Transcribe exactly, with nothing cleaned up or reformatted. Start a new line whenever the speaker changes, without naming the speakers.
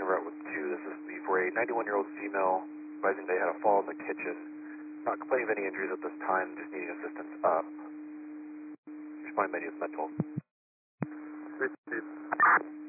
in route with two. This is the, for a ninety-one-year-old female advising they had a fall in the kitchen. Not complaining of any injuries at this time, just needing assistance up. Respond menu is mental.
Received.